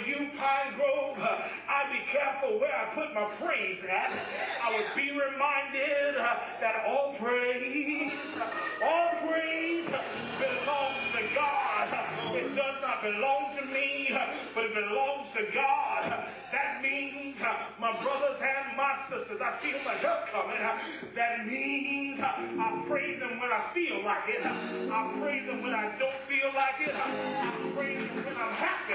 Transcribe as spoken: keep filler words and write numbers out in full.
youth, Pine Grove, I'd be careful where I put my praise at. I would be reminded that all praise, all praise belongs to God. It does not belong to me, but it belongs to God. That means my brothers and my sisters, I feel my help coming. That means I praise Him when I feel like it. I praise Him when I don't feel like it. I praise Him when I'm happy.